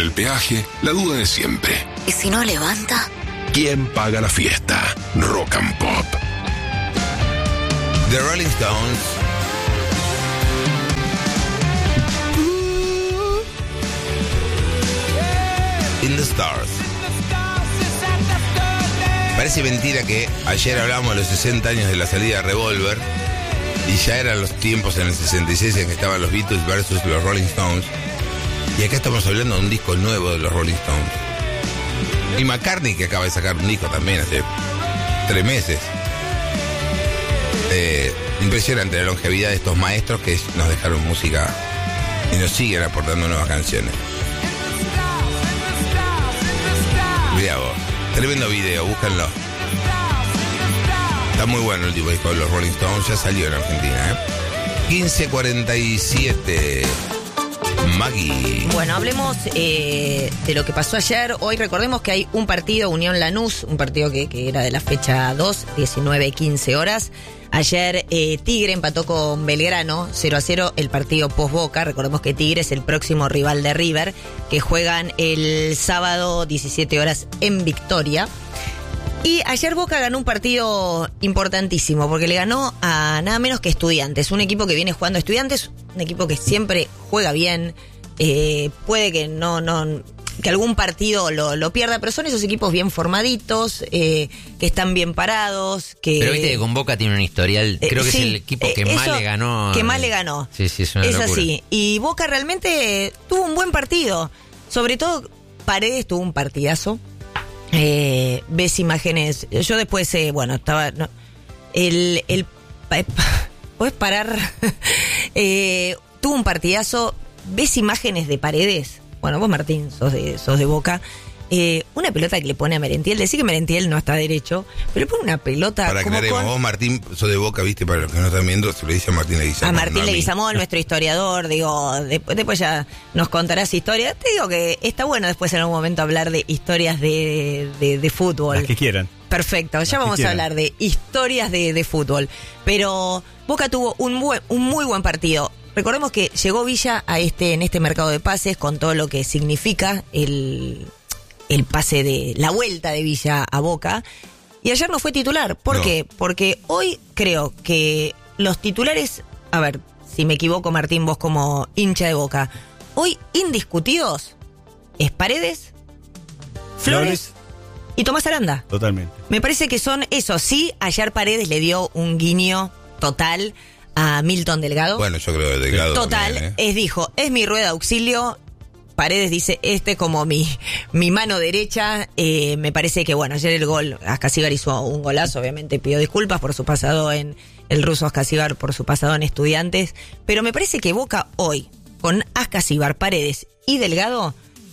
el peaje, la duda de siempre. ¿Y si no levanta? ¿Quién paga la fiesta? Rock and Pop. The Rolling Stones. In the Stars. Parece mentira que ayer hablamos de los 60 años de la salida de Revolver y ya eran los tiempos en el 66 en que estaban los Beatles versus los Rolling Stones. Y acá estamos hablando de un disco nuevo de los Rolling Stones. Y McCartney, que acaba de sacar un disco también hace 3 meses. Impresionante la longevidad de estos maestros que nos dejaron música y nos siguen aportando nuevas canciones. Mirá vos, tremendo video, búsquenlo. Está muy bueno el último disco de los Rolling Stones, ya salió en Argentina, 15:47. Maggie. Bueno, hablemos de lo que pasó ayer. Hoy recordemos que hay un partido, Unión Lanús, un partido que era de la fecha 2, 19:15 horas. Ayer Tigre empató con Belgrano 0-0 el partido post-Boca. Recordemos que Tigre es el próximo rival de River, que juegan el sábado 17 horas en Victoria. Y ayer Boca ganó un partido importantísimo porque le ganó a nada menos que Estudiantes, un equipo que viene jugando Estudiantes, un equipo que siempre juega bien, puede que que algún partido lo pierda, pero son esos equipos bien formaditos, que están bien parados. Pero viste que con Boca tiene un historial, creo que sí, es el equipo que más le ganó. Que más le ganó. Sí, es una locura. Así. Y Boca realmente tuvo un buen partido. Sobre todo Paredes tuvo un partidazo. Ves imágenes. Yo después, estaba. No, ¿puedes parar? Tuvo un partidazo. Ves imágenes de Paredes. Bueno, vos, Martín, sos de Boca. Una pelota que le pone a Merentiel. Decir que Merentiel no está derecho, pero le pone una pelota. Para como aclaremos, vos, Martín, sos de Boca, viste, para los que no están viendo, se lo dice a Martín Leguizamón. A Martín Leguizamón, nuestro historiador, después ya nos contarás historias. Te digo que está bueno después en algún momento hablar de historias de fútbol. Las que quieran. Perfecto, ya vamos a hablar de historias de fútbol. Pero Boca tuvo un muy buen partido. Recordemos que llegó Villa en este mercado de pases con todo lo que significa el pase de la vuelta de Villa a Boca. Y ayer no fue titular. ¿Por qué? Porque hoy creo que los titulares, a ver, si me equivoco, Martín, vos como hincha de Boca, hoy indiscutidos es Paredes, Flores y Tomás Aranda. Totalmente. Me parece que son esos. Sí, ayer Paredes le dio un guiño total a Milton Delgado. Bueno, yo creo que Delgado total, también, dijo, es mi rueda de auxilio. Paredes dice, como mi mano derecha. Me parece que, ayer el gol, Ascasíbar hizo un golazo, obviamente pidió disculpas por su pasado el ruso Ascasíbar por su pasado en Estudiantes, pero me parece que Boca hoy, con Ascasíbar, Paredes y Delgado,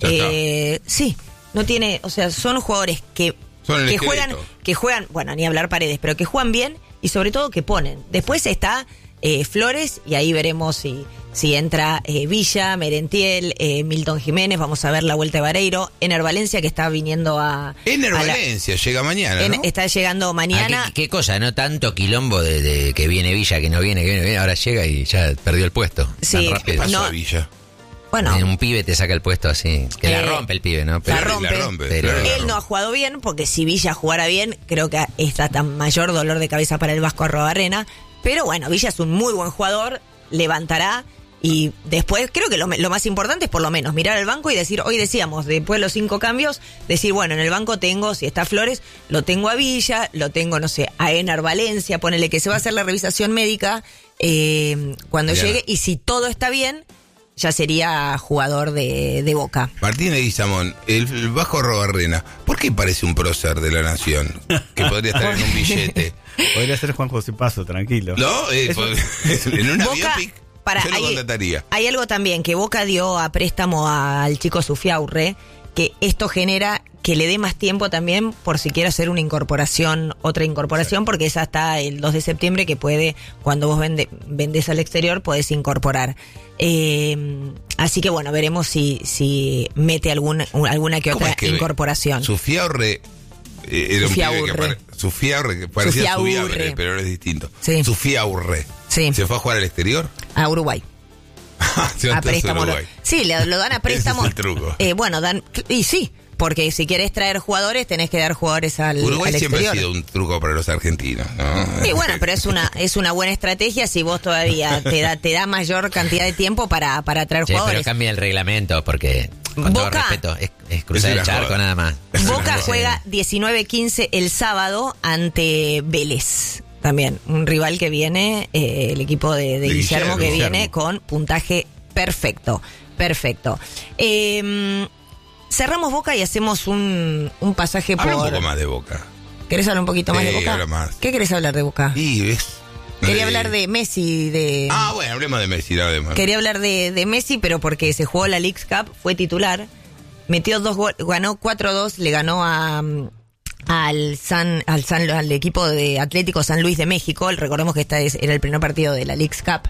sí, no tiene, son jugadores que juegan, bueno, ni hablar Paredes, pero que juegan bien y sobre todo que ponen. Después está Flores y ahí veremos si entra Villa, Merentiel, Milton Jiménez. Vamos a ver la vuelta de Vareiro. Ener Valencia, que está viniendo Valencia llega mañana, ¿no? Está llegando mañana. ¿Qué cosa? No tanto quilombo de que viene Villa, que no viene, ahora llega y ya perdió el puesto. Sí, ¿Qué pasó a Villa? Bueno, un pibe te saca el puesto así, que la rompe el pibe, ¿no? La rompe. Pero él no ha jugado bien, porque si Villa jugara bien, creo que está tan mayor dolor de cabeza para el Vasco Arrobarrena. Pero Villa es un muy buen jugador, levantará. Y después creo que lo más importante es por lo menos mirar al banco y decir, hoy decíamos, después de los 5 cambios, decir, en el banco tengo, si está Flores, lo tengo a Villa, lo tengo, a Ener Valencia, ponele que se va a hacer la revisación médica cuando llegue, y si todo está bien, ya sería jugador de Boca. Martín Leguizamón, el Vasco Arrobarrena, ¿por qué parece un prócer de la Nación? Que podría estar en un billete. Podría ser Juan José Paso, tranquilo. No, en una Boca, biopic yo lo contrataría. Hay algo también, que Boca dio a préstamo al chico Zufiaurre, que esto genera que le dé más tiempo también por si quiere hacer otra incorporación, porque es hasta el 2 de septiembre que puede, cuando vos vendés al exterior, podés incorporar. Así que veremos si mete alguna que otra incorporación. Zufiaurre era un pibe Zufiaurre, que parecía Zubiaurre, pero es distinto. Sí. Zufiaurre. Sí. ¿Se fue a jugar al exterior? A Uruguay. Se van a todos a préstamo. Uruguay. Sí, lo dan a préstamo. Ese es el truco. Bueno, y sí, porque si querés traer jugadores, tenés que dar jugadores al Uruguay siempre exterior. ha sido un truco para los argentinos, ¿no? Y bueno, pero es una buena estrategia si vos todavía te da mayor cantidad de tiempo para traer Che, jugadores. pero cambia el reglamento porque, con todo Boca- respeto, es cruzar Es el una charco joda. nada más. Boca Sí. juega 19-15 el sábado ante Vélez. También, un rival que viene, el equipo de Guillermo, que Guillermo. viene con puntaje perfecto. Perfecto. Cerramos Boca y hacemos un pasaje Habla un por... poco más de Boca. ¿Querés hablar un poquito más Sí, de Boca? habla más. ¿Qué querés hablar de Boca? Y ves. Quería hablar de Messi, Bueno, hablemos de Messi, la demás. Quería hablar de Messi, pero porque se jugó la Leagues Cup, fue titular, metió 2 goles, ganó 4-2, le ganó al equipo de Atlético San Luis de México. Recordemos que era el primer partido de la Leagues Cup.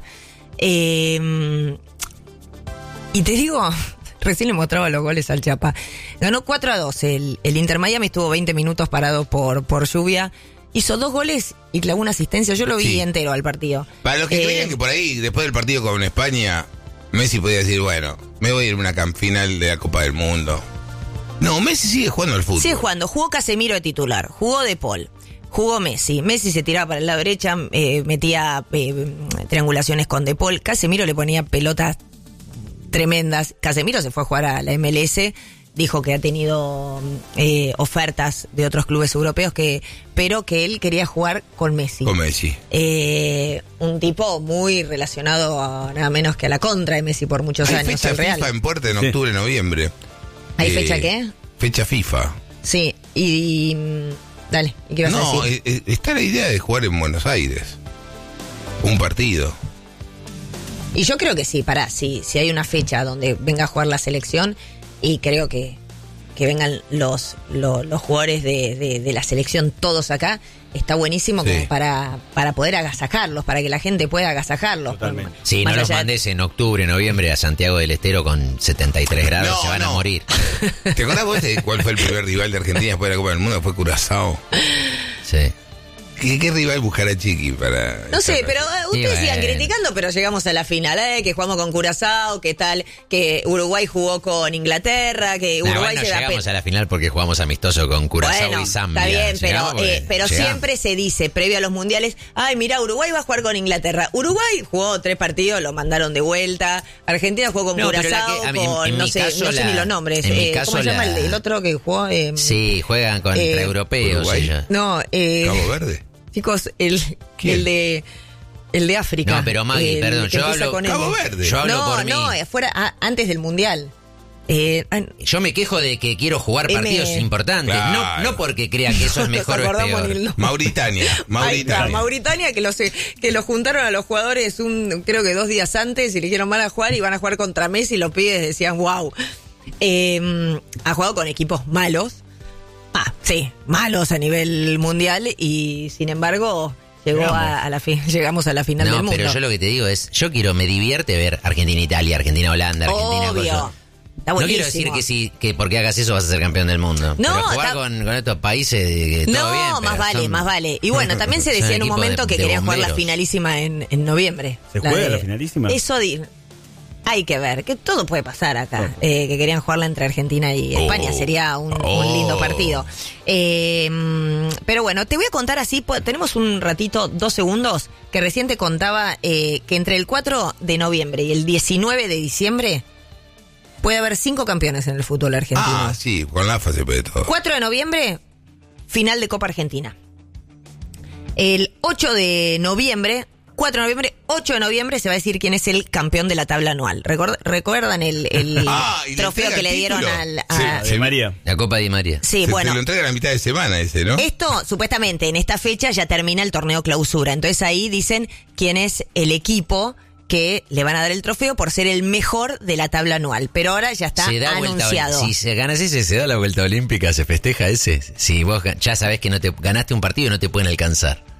Y te digo, recién le mostraba los goles al Chapa. Ganó 4-2. El Inter Miami estuvo 20 minutos parado por lluvia. Hizo 2 goles y clavó una asistencia. Yo lo vi Sí. entero al partido. Para los que creían que por ahí, después del partido con España, Messi podía decir, bueno, me voy a ir a una final de la Copa del Mundo. No, Messi sigue jugando al fútbol. Sigue jugando. Jugó Casemiro de titular. Jugó De Paul. Jugó Messi. Messi se tiraba para el lado derecha, metía triangulaciones con De Paul. Casemiro le ponía pelotas tremendas. Casemiro se fue a jugar a la MLS. Dijo que ha tenido ofertas de otros clubes europeos, pero que él quería jugar con Messi. Con Messi. Un tipo muy relacionado a nada menos que a la contra de Messi por muchos Hay años. fecha al Real. FIFA en puerta en Sí. octubre, noviembre. ¿Hay fecha qué? Fecha FIFA. Sí, y dale, ¿y qué vas a No, decir? está la idea de jugar en Buenos Aires. Un partido. Y yo creo que sí, si hay una fecha donde venga a jugar la selección, y creo que vengan los jugadores de la selección todos acá, está buenísimo Sí. como para poder agasajarlos, para que la gente pueda agasajarlos. Totalmente. Sí, Más no los allá de- mandes en octubre, noviembre a Santiago del Estero con 73 grados, No, se van a no. morir. ¿Te acordás vos de cuál fue el primer rival de Argentina después de la Copa del Mundo? Fue Curazao. Sí. ¿Qué rival buscará Chiqui para...? No sé, pero ustedes Y sigan bueno. criticando, pero llegamos a la final, que jugamos con Curazao, que tal, que Uruguay jugó con Inglaterra, que Nah, Uruguay bueno, se da llegamos a la final porque jugamos amistoso con Curazao Bueno, y Zambia. está bien, Llegamos porque pero llegamos. siempre se dice, previo a los mundiales, ay, mira, Uruguay va a jugar con Inglaterra. Uruguay jugó 3 partidos, lo mandaron de vuelta. Argentina jugó con No, pero Curazao, la que- con, en no mi sé, caso no sé ni la- los nombres. en mi caso ¿Cómo se llama la- el otro que jugó? Sí, juegan contra europeos Uruguay. ellos. No, Cabo Verde. chicos, ¿Quién? el de África. No, pero Maggie, perdón, que yo empieza hablo- con M. Cabo Verde. Yo hablo No, por mí. no, antes del mundial. Yo me quejo de que quiero jugar M. partidos importantes, Claro. no porque crea que eso es No nos mejor o es acordamos peor. ni el nombre. Mauritania. Ahí está, Mauritania. Mauritania, que los juntaron a los jugadores creo que 2 días antes y le dijeron van a jugar y van a jugar contra Messi y los pibes decían wow. Ha jugado con equipos malos. Sí, malos a nivel mundial y sin embargo llegamos a la final del No, mundo. pero yo lo que te digo es, me divierte ver Argentina-Italia, Argentina-Holanda, Argentina... Obvio. cosa. Está No quiero buenísimo. decir que porque hagas eso vas a ser campeón del mundo. No, pero jugar está- con estos países, todo No, bien. más pero vale, son- más vale. Y bueno, también se son decía en un equipos momento que de querían jugar la bomberos. finalísima en noviembre. ¿Se juega la finalísima? Eso hay que ver, que todo puede pasar acá. Que querían jugarla entre Argentina y España. Sería un lindo partido. Pero bueno, te voy a contar así, tenemos un ratito, 2 segundos, que recién te contaba que entre el 4 de noviembre y el 19 de diciembre puede haber 5 campeones en el fútbol argentino. Ah, sí, con la AFA se puede todo. 4 de noviembre, final de Copa Argentina. El 8 de noviembre, 4 de noviembre, 8 de noviembre se va a decir quién es el campeón de la tabla anual. ¿Recuerdan el Ah, y le trofeo entrega que le el dieron título. a... De María. La Copa de María. Sí, Se bueno. lo entrega a la mitad de semana ese, ¿no? Esto, supuestamente, en esta fecha ya termina el torneo clausura. Entonces ahí dicen quién es el equipo que le van a dar el trofeo por ser el mejor de la tabla anual. Pero ahora ya está Se da anunciado. si se ganas ese, se da la vuelta olímpica, se festeja ese. Si vos ya sabés que no te ganaste un partido y no te pueden alcanzar.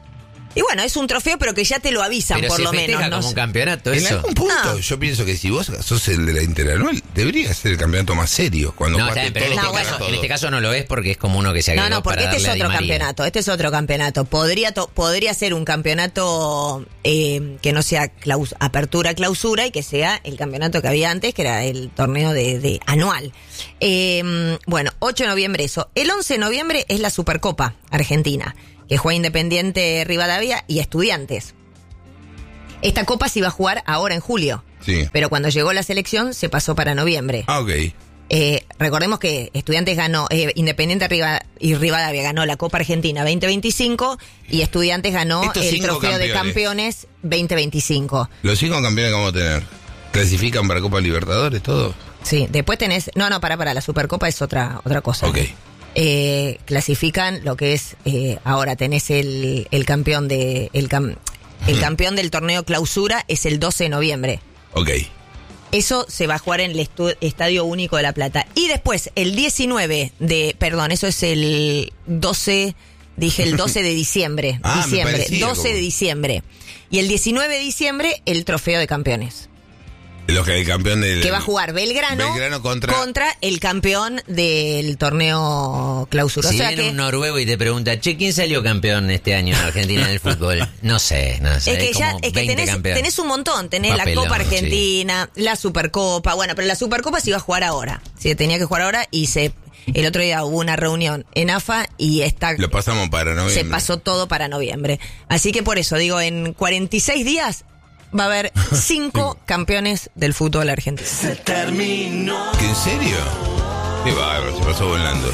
Y bueno, es un trofeo, pero que ya te lo avisan, Pero por se lo festeja menos. como un campeonato, En eso. algún punto, yo pienso que si vos sos el de la interanual, debería ser el campeonato más serio. Cuando No, jugaste está bien, pero todo en contra todo. este caso no lo es porque es como uno que se agregó No, porque para este es darle a otro Di María. campeonato. Este es otro campeonato. Podría ser un campeonato que no sea apertura-clausura y que sea el campeonato que había antes, que era el torneo de anual. Bueno, 8 de noviembre eso. El 11 de noviembre es la Supercopa Argentina, que juega Independiente Rivadavia y Estudiantes. Esta copa se iba a jugar ahora en julio. Sí. Pero cuando llegó la selección se pasó para noviembre. Ah, ok. Recordemos que Estudiantes ganó, Independiente y Rivadavia ganó la Copa Argentina 2025 y Estudiantes ganó Estos el 5 Trofeo de campeones. Campeones 2025. Los 5 campeones que vamos a tener, ¿clasifican para Copa Libertadores todo? Sí, después tenés... No, para, la Supercopa es otra cosa. Ok. Clasifican lo que es... ahora tenés el campeón el campeón del torneo clausura es el 12 de noviembre. Ok. Eso se va a jugar en el Estadio Único de La Plata. Y después, el 19 de... Perdón, eso es el 12... Dije el 12 de diciembre. Ah, me parecía 12 de como- diciembre. Y el 19 de diciembre, el Trofeo de Campeones. El campeón del... Que va a jugar Belgrano contra el campeón del torneo clausura. Si o sea viene que... un noruego y te pregunta, che, ¿quién salió campeón este año en Argentina en el fútbol? No sé. Es que hay ya como es que 20 campeones. tenés un montón, tenés Papelón, la Copa Argentina, la Supercopa, bueno, pero la Supercopa se iba a jugar ahora, se tenía que jugar ahora y el otro día hubo una reunión en AFA y Lo pasamos para noviembre. se pasó todo para noviembre. Así que por eso digo, en 46 días va a haber 5 campeones del fútbol argentino. ¿Que en serio? Qué bárbaro, se pasó volando.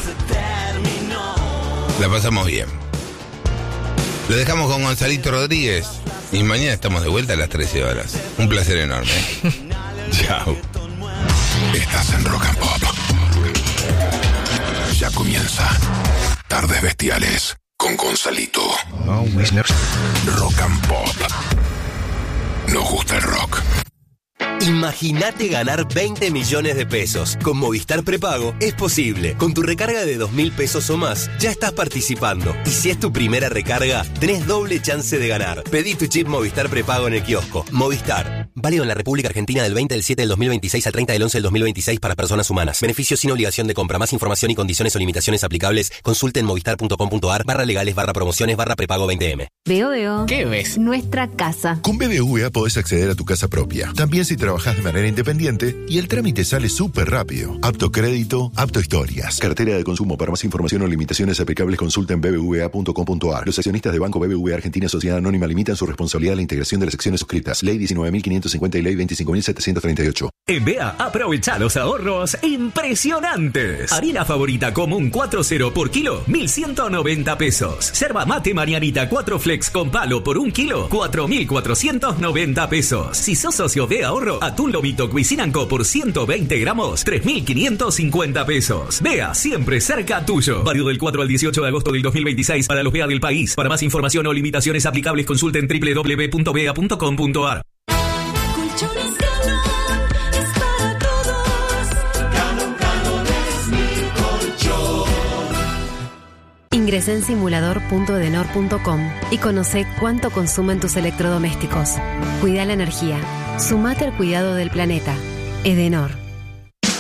La pasamos bien. Lo dejamos con Gonzalito Rodríguez. Y mañana estamos de vuelta a las 13 horas. Un placer enorme. Chao. Estás en Rock and Pop. Ya comienza Tardes Bestiales con Gonzalito. Rock and Pop. Nos gusta el rock. Imagínate ganar 20 millones de pesos. Con Movistar Prepago es posible. Con tu recarga de 2.000 pesos o más, ya estás participando. Y si es tu primera recarga, tenés doble chance de ganar. Pedí tu chip Movistar Prepago en el kiosco. Movistar. Válido en la República Argentina del 20 del 7 del 2026 al 30 del 11 del 2026 para personas humanas. Beneficios sin obligación de compra. Más información y condiciones o limitaciones aplicables. Consulte en movistar.com.ar/legales/promociones/prepago 20M. Veo. ¿Qué ves? Nuestra casa. Con BBVA podés acceder a tu casa propia, también si trabajás de manera independiente y el trámite sale súper rápido. Apto crédito, apto historias. Cartera de consumo. Para más información o limitaciones aplicables consulta en bbva.com.ar. Los accionistas de Banco BBVA Argentina Sociedad Anónima limitan su responsabilidad a la integración de las acciones suscritas. Ley 19.550 y Ley 25.738. En BEA, aprovecha los ahorros impresionantes. Harina favorita común 4.0 por kilo, 1.190 pesos. Yerba mate Marianita 4 flex con palo por 1 kilo, 4.490 pesos. Si sos socio de ahorro, atún lomito Cuisine & Co por 120 gramos, 3.550 pesos. BEA, siempre cerca tuyo. Válido del 4 al 18 de agosto del 2026 para los BEA del país. Para más información o limitaciones aplicables, consulten www.bea.com.ar. Ingresá en simulador.edenor.com y conoce cuánto consumen tus electrodomésticos. Cuida la energía. Sumate al cuidado del planeta. Edenor.